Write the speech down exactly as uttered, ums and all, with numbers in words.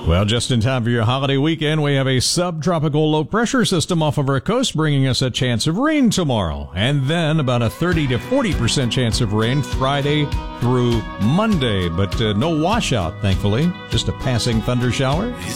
Well, just in time for your holiday weekend, we have a subtropical low pressure system off of our coast bringing us a chance of rain tomorrow. And then about a thirty to forty percent chance of rain Friday through Monday. But uh, no washout, thankfully. Just a passing thunder shower.